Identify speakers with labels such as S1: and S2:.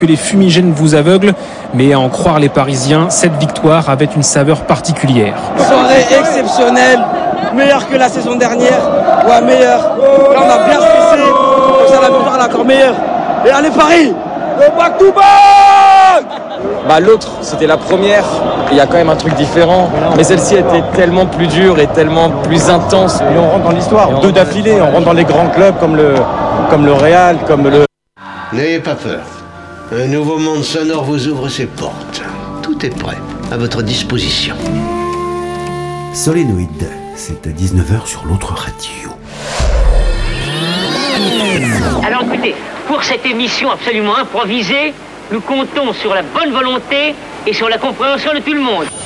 S1: Que les fumigènes vous aveuglent, mais à en croire les Parisiens, cette victoire avait une saveur particulière.
S2: Soirée exceptionnelle, meilleure que la saison dernière, ouais, meilleure. Là on a bien stressé, comme ça la victoire est encore meilleure. Et allez Paris, le back to back.
S3: L'autre, c'était la première, il y a quand même un truc différent, mais celle-ci était tellement plus dure et tellement plus intense.
S4: Et on rentre dans l'histoire, deux d'affilée, on rentre dans les grands clubs comme le Real, comme le...
S5: N'ayez pas peur. Un nouveau monde sonore vous ouvre ses portes. Tout est prêt, à votre disposition.
S6: Solénoïde, c'est à 19h sur l'autre radio.
S7: Alors écoutez, pour cette émission absolument improvisée, nous comptons sur la bonne volonté et sur la compréhension de tout le monde.